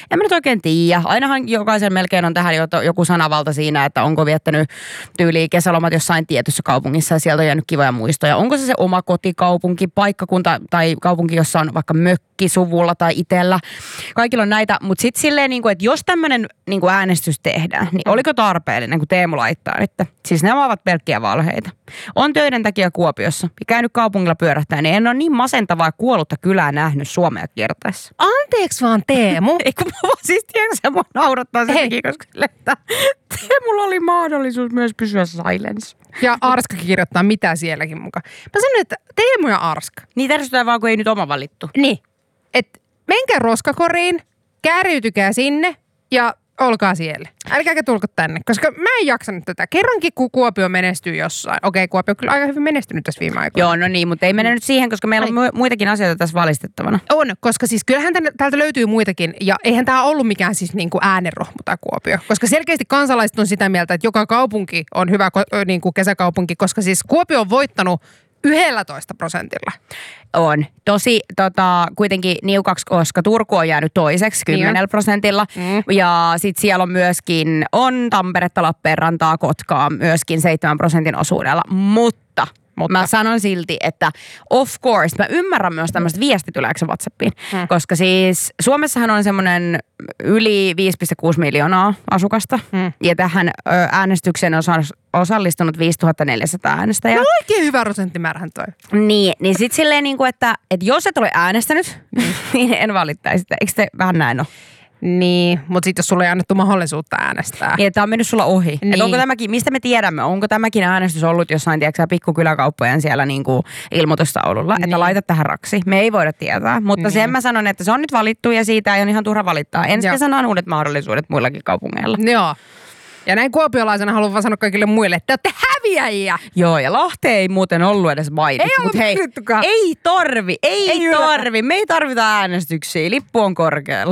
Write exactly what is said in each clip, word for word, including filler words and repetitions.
En mä nyt oikein tiedä. Ainahan jokaisen melkein on tähän joku sanavalta siinä, että onko viettänyt tyyliin kesälomat jossain tietyssä kaupungissa ja sieltä on jäänyt kivoja muistoja. Onko se se oma kotikaupunki, paikkakunta tai kaupunki, jossa on vaikka mökki suvulla tai itsellä. Kaikilla on näitä, mutta sitten silleen, niin kuin, että jos tämmöinen niin kuin äänestys tehdään, niin oliko tarpeellinen, kun Teemu laittaa, että siis nämä ovat pelkkiä valheita. On töiden takia Kuopiossa ja käynyt kaupungilla pyörähtää, niin en ole niin masentavaa kuollutta kylää nähnyt Suomea kiertäessä. Anteeksi vaan Teemu. Ei kun mä vaan siis tiedän, se mua naurattaa senkin, koska että Teemulla oli mahdollisuus myös pysyä silence. Ja Arska kirjoittaa mitä sielläkin mukaan. Mä sanon, että Teemu ja Arska. Niin tärsytään vaan, kun ei nyt oma valittu. Niin. Että menkää roskakoriin, kääriytykää sinne ja olkaa siellä. Älkääkä tulko tänne, koska mä en jaksanut tätä. Kerrankin, kun Kuopio menestyy jossain. Okei, Kuopio on kyllä aika hyvin menestynyt tässä viime aikoina. Joo, no niin, mutta ei mene nyt siihen, koska meillä on Ai. muitakin asioita tässä valistettavana. On, koska siis kyllähän tänne, täältä löytyy muitakin. Ja eihän tämä ollut mikään siis niin kuin äänenrohmu tämä Kuopio. Koska selkeästi kansalaiset on sitä mieltä, että joka kaupunki on hyvä niin kuin kesäkaupunki, koska siis Kuopio on voittanut yksitoista prosentilla. On. Tosi tota, kuitenkin niukaksi, koska Turku on jäänyt toiseksi kymmenellä prosentilla. Mm. Ja sitten siellä on myöskin, on Tamperetta, Lappeenrantaa, Kotkaa myöskin seitsemän prosentin osuudella. Mutta, Mutta mä sanon silti, että of course, mä ymmärrän myös tämmöistä viestityläksä WhatsAppiin. Mm. Koska siis Suomessahan on semmoinen yli viisi pilkku kuusi miljoonaa asukasta. Mm. Ja tähän ö, äänestykseen on osallistunut viisituhatta neljäsataa äänestäjää. No oikein hyvä prosenttimäärähän toi. Niin, niin sit silleen niinku, että, että jos et ole äänestänyt, niin en valittaisi sitä. Eikö te vähän näin ole? Niin, mutta sitten jos sulle ei annettu mahdollisuutta äänestää. Niin, että tämä on mennyt sulla ohi. Niin. Että onko tämäkin, mistä me tiedämme, onko tämäkin äänestys ollut jossain, tiedätkö, pikkukyläkauppojen siellä niinku ilmoitustaululla, niin. Että laita tähän raksi. Me ei voida tietää, mutta niin. Sen mä sanon, että se on nyt valittu ja siitä ei ole ihan turha valittaa. Ensi kesänä on uudet mahdollisuudet muillakin kaupungeilla. Joo. Ja näin kuopiolaisena haluan vaan sanoa kaikille muille, että te olette häviäjiä. Joo, ja Lahti ei muuten ollut edes mainittu. Ei ollut hei, ei tarvi, ei, ei tarvi. Me ei tarvita äänestyksiä. Lippu on korkealla.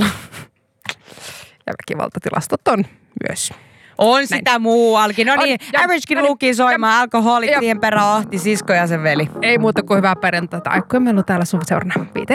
Ja väkivaltatilastot on myös. On Näin. sitä muuallakin. No niin, Averagekin luki soimaan. Alkoholit, siihen perään ahti sisko ja sen veli. Ei muuta kuin hyvää perjantaita. Aikkoja meillä on täällä sun seurana. Viiteen.